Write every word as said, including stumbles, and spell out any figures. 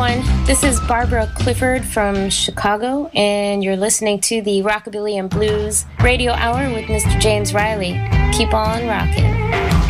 everyone. This is Barbara Clifford from Chicago, and you're listening to the Rockabilly and Blues Radio Hour with Mister James Riley. Keep on rocking.